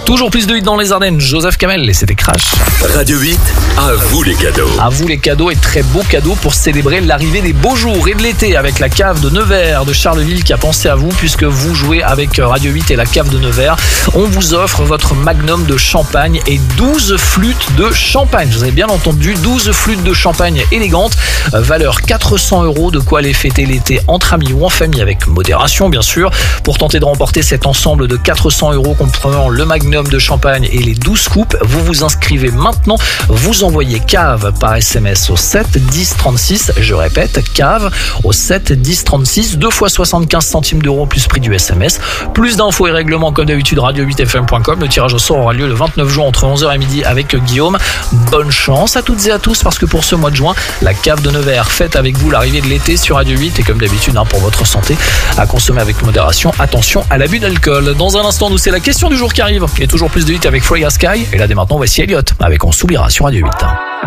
Toujours plus de hits dans les Ardennes, Joseph Kamel et c'était Crash. Radio 8, à vous les cadeaux. À vous les cadeaux et très beaux cadeaux pour célébrer l'arrivée des beaux jours et de l'été avec la cave de Nevers de Charleville qui a pensé à vous puisque vous jouez avec Radio 8 et la cave de Nevers. On vous offre votre magnum de champagne et 12 flûtes de champagne. Vous avez bien entendu, 12 flûtes de champagne élégantes, valeur 400 €, de quoi aller fêter l'été entre amis ou en famille avec modération bien sûr. Pour tenter de remporter cet ensemble de 400 € comprenant le magnum de champagne et les 12 coupes, vous vous inscrivez maintenant, vous envoyez cave par SMS au 7 10 36, je répète, cave au 7 10 36, 2 fois 75 centimes d'euros plus prix du SMS. Plus d'infos et règlements comme d'habitude radio8fm.com. Le tirage au sort aura lieu le 29 juin entre 11h et midi avec Guillaume. Bonne chance à toutes et à tous parce que pour ce mois de juin, la cave de Nevers fête avec vous l'arrivée de l'été sur Radio 8 et comme d'habitude pour votre santé, à consommer avec modération. Attention à l'abus d'alcool. Dans un instant, nous c'est la question du jour qui arrive. Il y a toujours plus de hits avec Freya Sky et là dès maintenant voici Elliott avec On s'oubliera sur Radio 8.